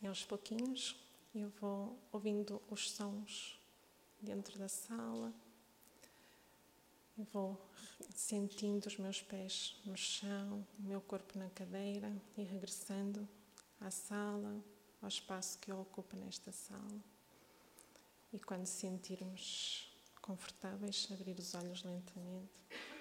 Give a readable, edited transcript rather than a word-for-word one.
E aos pouquinhos eu vou ouvindo os sons dentro da sala. Eu vou sentindo os meus pés no chão, o meu corpo na cadeira e regressando à sala, ao espaço que eu ocupo nesta sala. E quando sentirmos confortáveis, abrir os olhos lentamente.